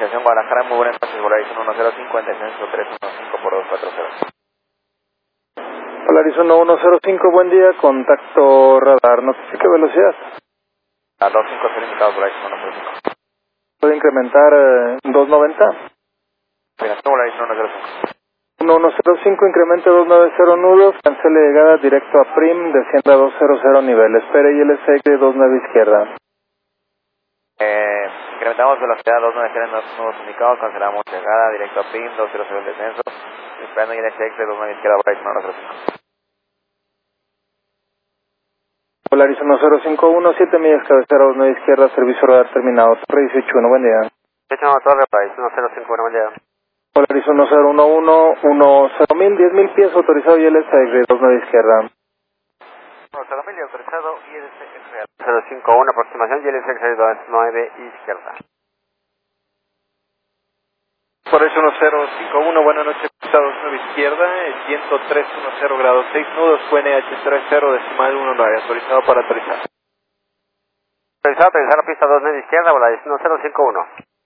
Estación Guadalajara, muy buenas noches, Volaris 105 en descenso 315 por 240. Volaris 1105, buen día, contacto radar, notifique velocidad. A 25 ser indicados Volaris 105. ¿Puede incrementar 290? Financiación Volaris 105. 1105, incremente 290 nudos, cancele llegada directo a PRIM, descienda a 200 nivel, espere ILS de 29 izquierda. Incrementamos velocidad 290 nudos indicados, cancelamos llegada directo a PIN, 200 el descenso, esperando ILS de 29 izquierda Volaris 105. Volaris 1051, 7 millas cabecera 29 izquierda, servicio radar terminado, Torre 181, buen día. Torre Volaris 105, buen día. Volaris 1011, 10.000, 10.000 pies autorizado ILS de 29 izquierda. 10.000 autorizado ILS 051, aproximación ILS 29 izquierda. Volaris 1051, buenas noches, estado 9 izquierda, viento 310 grados 6 nudos, QNH 30 decimal 19, autorizado para aterrizar. Autorizado, aterrizar a pista 29 izquierda, Volaris 1051.